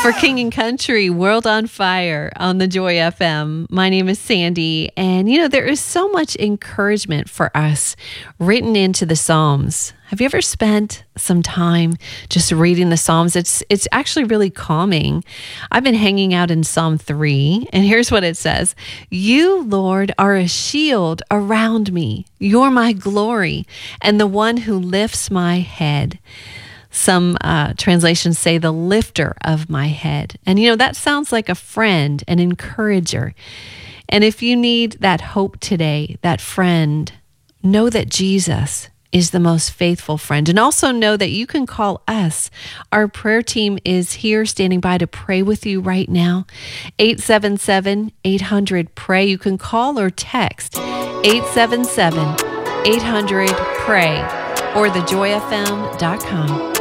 For King and Country, World on Fire on the Joy FM. My name is Sandy, and there is so much encouragement for us written into the Psalms. Have you ever spent some time just reading the Psalms? It's actually really calming. I've been hanging out in Psalm 3, and here's what it says. You, Lord, are a shield around me. You're my glory and the one who lifts my head. Some translations say the lifter of my head. And that sounds like a friend, an encourager. And if you need that hope today, that friend, know that Jesus is the most faithful friend. And also know that you can call us. Our prayer team is here standing by to pray with you right now. 877-800-PRAY. You can call or text 877-800-PRAY or thejoyfm.com.